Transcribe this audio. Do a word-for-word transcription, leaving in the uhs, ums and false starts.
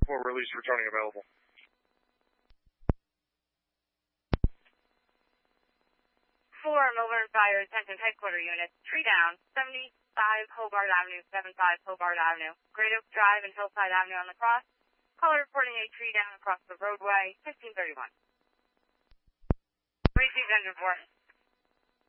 four release returning available. four Milburn Fire, attention headquarter unit. Tree down, seventy-five Hobart Avenue, seventy-five Hobart Avenue. Great Oak Drive and Hillside Avenue on the cross. Caller reporting a tree down across the roadway, fifteen thirty-one. Received engine four.